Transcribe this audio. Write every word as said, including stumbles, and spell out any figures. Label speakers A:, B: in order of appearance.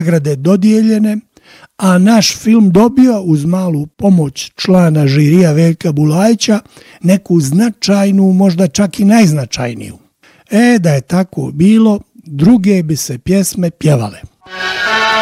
A: nagrade dodijeljene, a naš film dobio uz malu pomoć člana žirija Veljka Bulajića neku značajnu, možda čak i najznačajniju. E, da je tako bilo, druge bi se pjesme pjevale.